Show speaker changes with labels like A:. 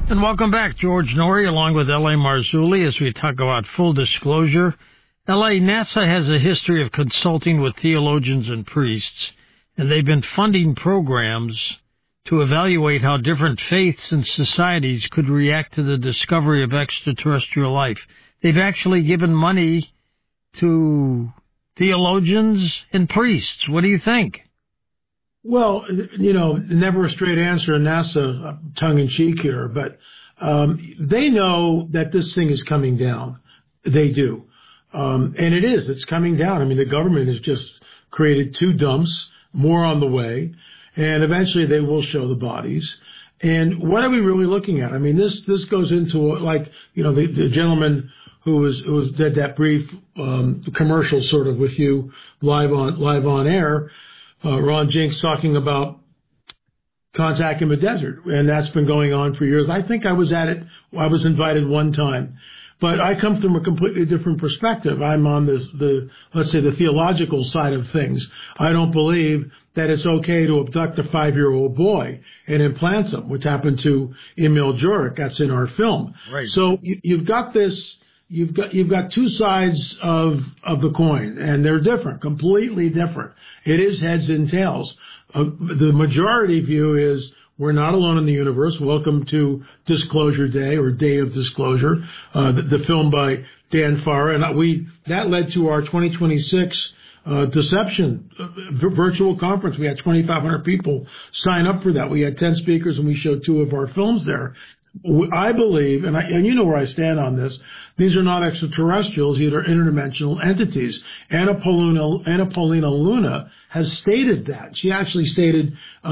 A: And welcome back, George Norrie, along with L.A. Marzulli, as we talk about full disclosure. L.A., NASA has a history of consulting with theologians and priests, and they've been funding programs to evaluate how different faiths and societies could react to the discovery of extraterrestrial life. They've actually given money to theologians and priests. What do you think?
B: Well, never a straight answer in NASA, tongue-in-cheek here, but they know that this thing is coming down. They do. And it is. It's coming down. I mean, the government has just created 2 dumps, more on the way, and eventually they will show the bodies. And what are we really looking at? I mean, this goes into, the gentleman who did that brief commercial sort of with you live on air, Ron Jinks, talking about Contact in the Desert, and that's been going on for years. I think I was at it. I was invited one time, but I come from a completely different perspective. I'm on let's say the theological side of things. I don't believe that it's okay to abduct a 5-year-old boy and implant him, which happened to Emil Jurek. That's in our film.
A: Right.
B: So you've got this. You've got 2 sides of the coin, and they're different, completely different. It is heads and tails. The majority view is we're not alone in the universe. Welcome to Disclosure Day, or Day of Disclosure, the film by Dan Farr, and that led to our 2026 Deception virtual conference. We had 2,500 people sign up for that. We had 10 speakers, and we showed 2 of our films there. I believe, and you know where I stand on this, these are not extraterrestrials, these are interdimensional entities. Anna Paulina Luna has stated that. She actually stated